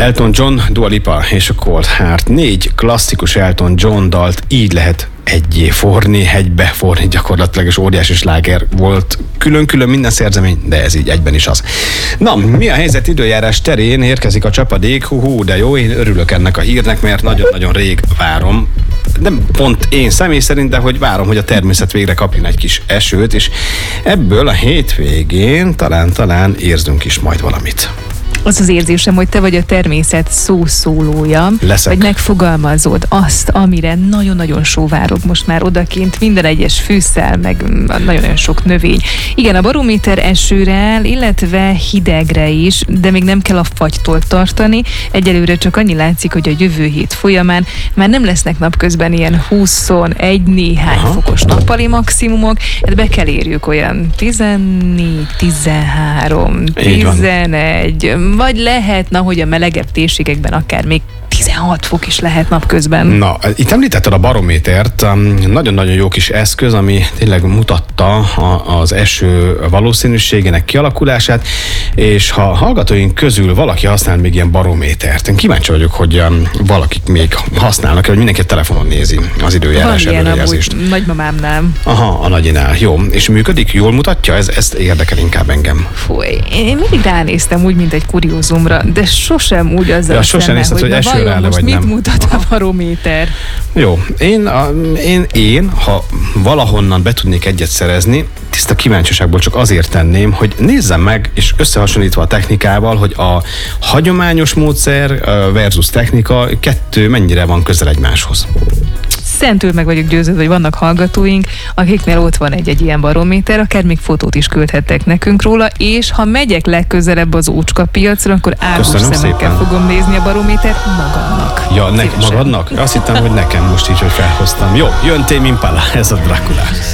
Elton John, Dua Lipa és a Cold Heart. 4 klasszikus Elton John dalt így lehet egyé forni, egybe forni gyakorlatilag, és óriási sláger volt. Külön-külön minden szerzemény, de ez így egyben is az. Na, mi a helyzet időjárás terén? Érkezik a csapadék, de jó, én örülök ennek a hírnek, mert nagyon-nagyon rég várom. Nem pont én személy szerint, de hogy várom, hogy a természet végre kapjon egy kis esőt, és ebből a hétvégén talán érzünk is majd valamit. Az az érzésem, hogy te vagy a természet szószólója, Leszek. vagy megfogalmazod azt, amire nagyon-nagyon sóvárog most már odakint, minden egyes fűszel, meg nagyon sok növény. Igen, a barométer esőre áll, illetve hidegre is, de még nem kell a fagytól tartani. Egyelőre csak annyi látszik, hogy a jövő hét folyamán már nem lesznek napközben ilyen 21 néhány fokos nappali maximumok, hát be kell érjük olyan 14, 13, 11, vagy lehetne, hogy a melegebb térségekben akár még 16 fok is lehet napközben. Na, itt említetted a barométert, nagyon-nagyon jó kis eszköz, ami tényleg mutatta az eső valószínűségének kialakulását, és ha a hallgatóink közül valaki használ még ilyen barométert, én kíváncsi vagyok, hogy valakik még használnak, vagy mindenki a telefonon nézi az időjárás előrejelzést. Nagymamámnál. Aha, a nagyinál. Jó. És működik? Jól mutatja? Ez érdekel inkább engem. Fúj, én mindig ránéztem úgy, mint egy kuriózumra, de sosem úgy azzal sosem nézted, hogy esőre áll, most vagy mit nem. mutat a barométer? Jó, én, ha valahonnan be tudnék egyet szerezni, tiszta kíváncsiságból csak azért tenném, hogy nézzem meg, és összehasonlítva a technikával, hogy a hagyományos módszer versus technika, kettő mennyire van közel egymáshoz. Szentül meg vagyok győződve, hogy vannak hallgatóink, akiknél ott van egy ilyen barométer, akár még fotót is küldhettek nekünk róla, és ha megyek legközelebb az Ócska piacra, akkor árus szemekkel fogom nézni a barométert magamnak. Ja, magadnak? Azt hittem, hogy nekem most így, hogy felhoztam. Jó, jön Tame Impala, ez a Dracula.